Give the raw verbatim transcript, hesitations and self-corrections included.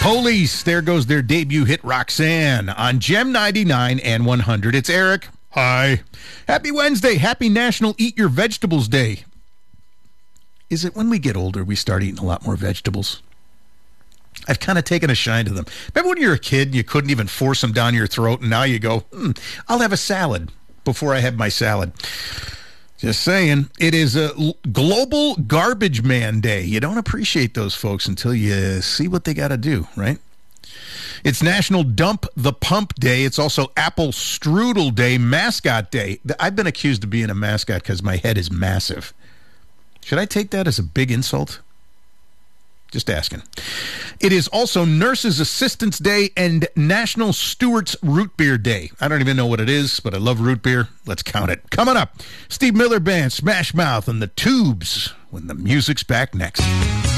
Police, there goes their debut hit Roxanne on Gem ninety-nine and one hundred. It's Eric. Hi. Happy Wednesday. Happy National Eat Your Vegetables Day. Is it when we get older we start eating a lot more vegetables? I've kind of taken a shine to them. Remember when you were a kid and you couldn't even force them down your throat, and now you go, hmm, I'll have a salad before I have my salad. Just saying. It is a Global Garbage Man Day. You don't appreciate those folks until you see what they got to do, right? It's National Dump the Pump Day. It's also Apple Strudel Day, Mascot Day. I've been accused of being a mascot because my head is massive. Should I take that as a big insult? Just asking. It is also Nurses Assistance Day and National Stewart's Root Beer Day. I don't even know what it is, but I love root beer. Let's count it. Coming up, Steve Miller Band, Smash Mouth, and the Tubes when the music's back next.